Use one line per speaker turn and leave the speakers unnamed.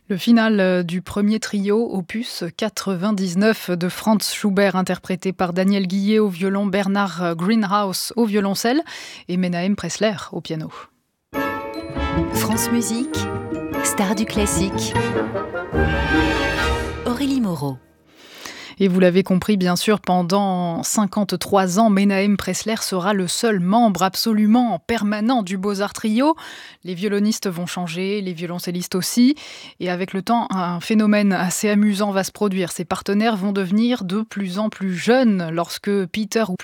Le final du premier trio, opus 99 de Franz Schubert, interprété par Daniel Guillet au violon, Bernard Greenhouse au violoncelle et Menahem Pressler au piano.
France Musique, star du classique. Aurélie Moreau.
Et vous l'avez compris, bien sûr, pendant 53 ans, Menahem Pressler sera le seul membre absolument permanent du Beaux-Arts Trio. Les violonistes vont changer, les violoncellistes aussi. Et avec le temps, un phénomène assez amusant va se produire. Ses partenaires vont devenir de plus en plus jeunes lorsque Peter